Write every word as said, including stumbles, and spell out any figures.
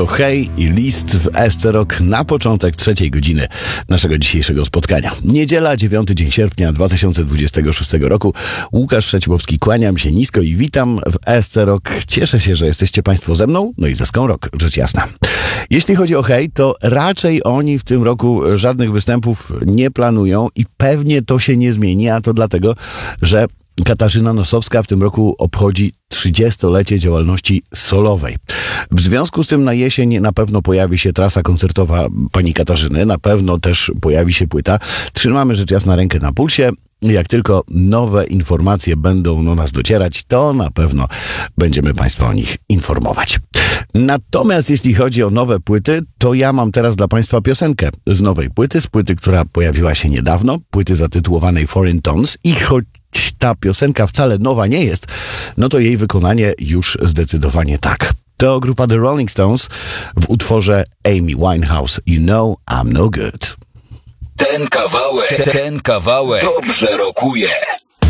To Hej i List w S C Rock na początek trzeciej godziny naszego dzisiejszego spotkania. Niedziela, dziewiąty dzień sierpnia dwa tysiące dwudziestego szóstego roku. Łukasz Szeciłowski, kłaniam się nisko i witam w S C Rock. Cieszę się, że jesteście Państwo ze mną, no i ze Ską Rock, rzecz jasna. Jeśli chodzi o Hej, to raczej oni w tym roku żadnych występów nie planują i pewnie to się nie zmieni, a to dlatego, że Katarzyna Nosowska w tym roku obchodzi trzydziestolecie działalności solowej. W związku z tym na jesień na pewno pojawi się trasa koncertowa pani Katarzyny, na pewno też pojawi się płyta. Trzymamy rzecz jasna rękę na pulsie. Jak tylko nowe informacje będą do nas docierać, to na pewno będziemy Państwa o nich informować. Natomiast jeśli chodzi o nowe płyty, to ja mam teraz dla Państwa piosenkę z nowej płyty, z płyty, która pojawiła się niedawno, płyty zatytułowanej Foreign Tones i choć ta piosenka wcale nowa nie jest, no to jej wykonanie już zdecydowanie tak. To grupa The Rolling Stones w utworze Amy Winehouse, You Know I'm No Good. Ten kawałek, ten kawałek dobrze rokuje.